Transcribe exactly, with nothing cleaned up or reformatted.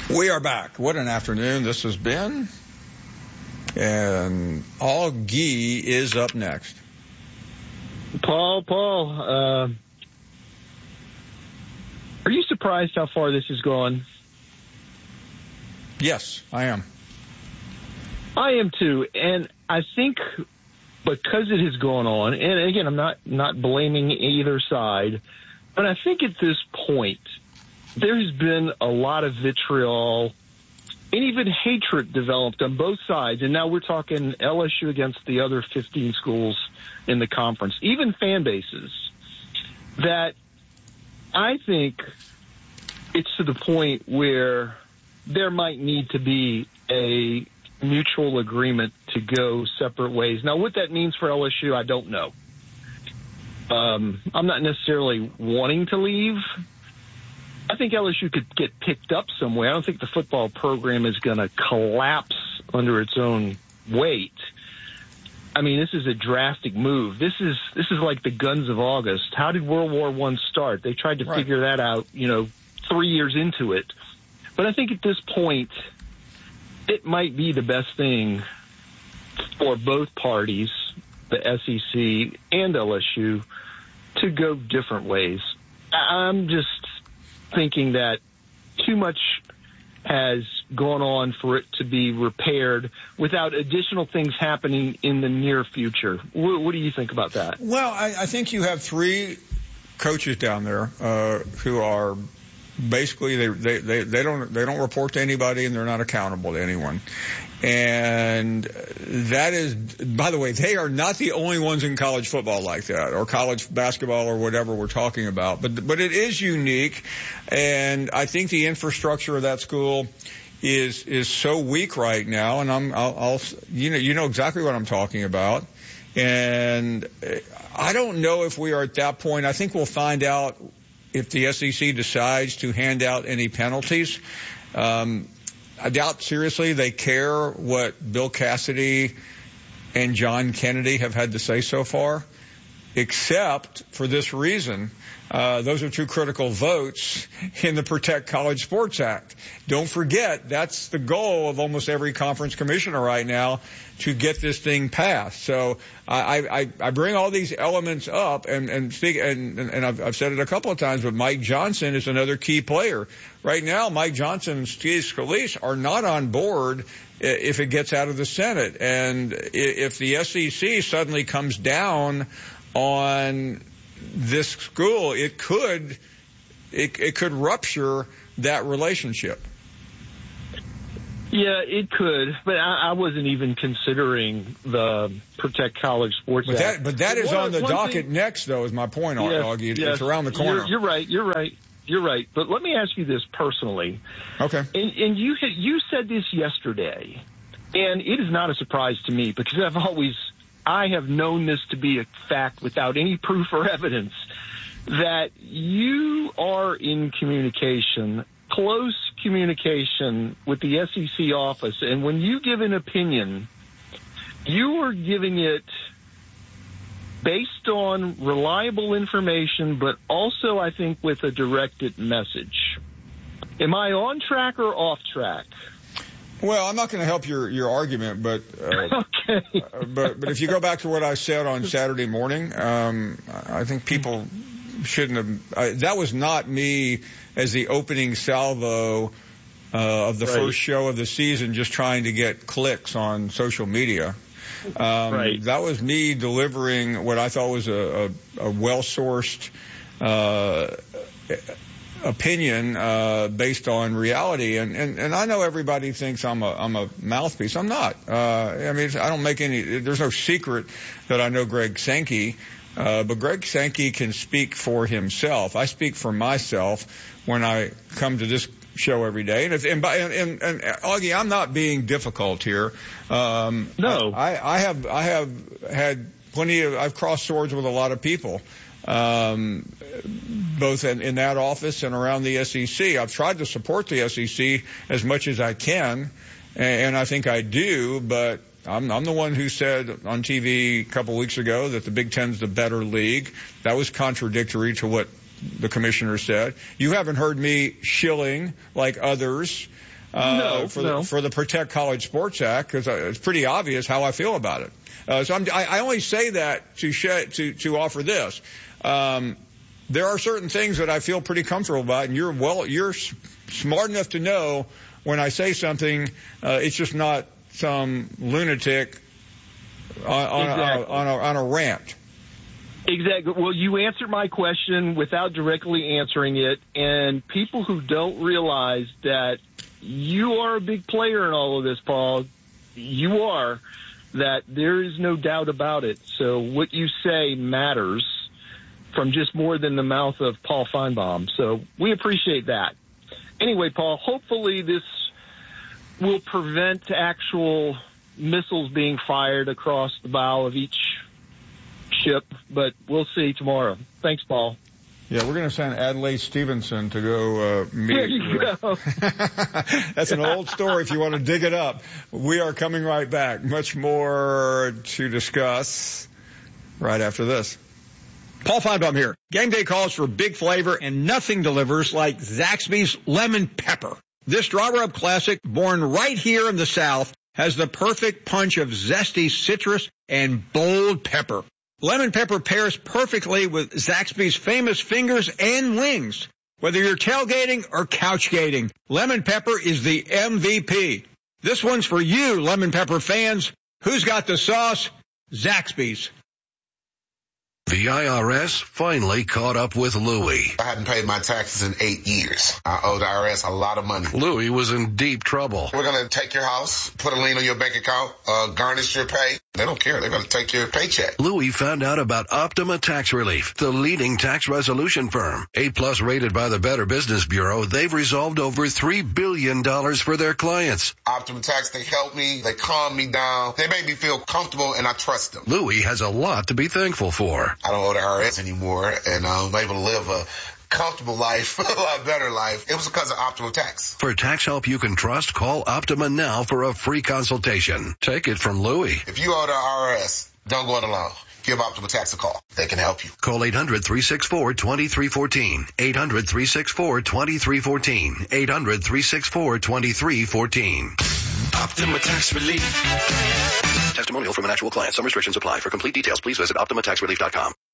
We are back. What an afternoon this has been. And Augie is up next. Paul, Paul, uh, are you surprised how far this has gone? Yes, I am. I am too. And I think because it has gone on, and again, I'm not, not blaming either side, but I think at this point, there has been a lot of vitriol and even hatred developed on both sides. And now we're talking L S U against the other fifteen schools in the conference, even fan bases, that I think it's to the point where there might need to be a mutual agreement to go separate ways. Now, what that means for L S U, I don't know. Um, I'm not necessarily wanting to leave. I think L S U could get picked up somewhere. I don't think the football program is going to collapse under its own weight. I mean, this is a drastic move. This is this is like the Guns of August. How did World War One start? They tried to right. figure that out, you know, three years into it. But I think at this point, it might be the best thing for both parties, the S E C and L S U, to go different ways. I'm just thinking that too much has gone on for it to be repaired without additional things happening in the near future. What, what do you think about that? Well, I, I think you have three coaches down there uh, who are basically they, they, they, they don't they don't report to anybody and they're not accountable to anyone. And that is, by the way, they are not the only ones in college football like that, or college basketball, or whatever we're talking about. But but it is unique, and I think the infrastructure of that school is is so weak right now. And I'm I'll, I'll you know you know exactly what I'm talking about. And I don't know if we are at that point. I think we'll find out if the S E C decides to hand out any penalties. Um, I doubt seriously they care what Bill Cassidy and John Kennedy have had to say so far, except for this reason. Uh, those are two critical votes in the Protect College Sports Act. Don't forget, that's the goal of almost every conference commissioner right now, to get this thing passed. So I, I, I bring all these elements up, and and speak, and, and I've, I've said it a couple of times, but Mike Johnson is another key player. Right now, Mike Johnson and Steve Scalise are not on board if it gets out of the Senate. And if the S E C suddenly comes down on this school, it could it, it could rupture that relationship. Yeah, it could, but I, I wasn't even considering the Protect College Sports but Act. That, but that is one, on the docket thing, next, though, is my point, yes, Augie. It's yes, around the corner. You're, you're right. You're right. You're right. But let me ask you this personally. Okay. And, and you you said this yesterday, and it is not a surprise to me because I've always I have known this to be a fact without any proof or evidence, that you are in communication, close communication with the S E C office, and when you give an opinion, you are giving it based on reliable information, but also, I think, with a directed message. Am I on track or off track? Well, I'm not going to help your, your argument, but, uh, okay. uh, but, but if you go back to what I said on Saturday morning, um, I think people shouldn't have, uh, that was not me as the opening salvo, uh, of the right. first show of the season, just trying to get clicks on social media. Um, right. That was me delivering what I thought was a, a, a well-sourced, uh, opinion uh based on reality, and, and and I know everybody thinks I'm a I'm a mouthpiece. I'm not. Uh I mean, I don't make any. There's no secret that I know Greg Sankey, uh but Greg Sankey can speak for himself. I speak for myself when I come to this show every day. And if, and, by, and, and, and Augie, I'm not being difficult here. Um, no, I, I have I have had plenty of. I've crossed swords with a lot of people. Um, both in, in that office and around the S E C. I've tried to support the S E C as much as I can, and, and I think I do, but I'm, I'm the one who said on T V a couple weeks ago that the Big Ten's the better league. That was contradictory to what the commissioner said. You haven't heard me shilling like others uh, no, for, no. The, for the Protect College Sports Act, because it's pretty obvious how I feel about it. Uh, so I'm, I, I only say that to sh- to to offer this. Um, there are certain things that I feel pretty comfortable about, and you're well, you're s- smart enough to know when I say something, uh, it's just not some lunatic on, on, exactly. a, on, a, on a rant. Exactly. Well, you answered my question without directly answering it, and people who don't realize that you are a big player in all of this, Paul, you are, that there is no doubt about it. So what you say matters from just more than the mouth of Paul Feinbaum. So we appreciate that. Anyway, Paul, hopefully this will prevent actual missiles being fired across the bow of each ship, but we'll see tomorrow. Thanks, Paul. Yeah, we're going to send Adlai Stevenson to go uh, meet. There you with. go. That's an old story if you want to dig it up. We are coming right back. Much more to discuss right after this. Paul Feinbaum here. Game day calls for big flavor, and nothing delivers like Zaxby's Lemon Pepper. This draw rub classic, born right here in the South, has the perfect punch of zesty citrus and bold pepper. Lemon pepper pairs perfectly with Zaxby's famous fingers and wings. Whether you're tailgating or couchgating, lemon pepper is the M V P. This one's for you, lemon pepper fans. Who's got the sauce? Zaxby's. The I R S finally caught up with Louie. I hadn't paid my taxes in eight years. I owe the I R S a lot of money. Louie was in deep trouble. We're going to take your house, put a lien on your bank account, uh, garnish your pay. They don't care. They're going to take your paycheck. Louie found out about Optima Tax Relief, the leading tax resolution firm. A-plus rated by the Better Business Bureau, they've resolved over three billion dollars for their clients. Optima Tax, they help me. They calm me down. They make me feel comfortable, and I trust them. Louie has a lot to be thankful for. I don't owe the I R S anymore, and I'm able to live a comfortable life, a lot better life. It was because of Optima Tax. For tax help you can trust, call Optima now for a free consultation. Take it from Louie. If you owe the I R S, don't go it alone. Give Optima Tax a call. They can help you. Call eight hundred, three six four, two three one four. eight hundred, three six four, two three one four. eight hundred, three six four, two three one four. Optima Tax Relief. Testimonial from an actual client. Some restrictions apply. For complete details, please visit Optima Tax Relief dot com.